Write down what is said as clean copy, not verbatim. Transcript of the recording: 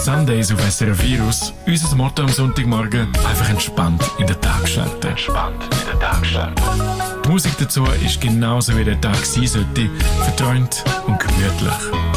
Sundays auf SRF Virus. Unser Motto am Sonntagmorgen: einfach entspannt in den Tag starten. Die Musik dazu ist genauso wie der Tag sein sollte: verträumt und gemütlich.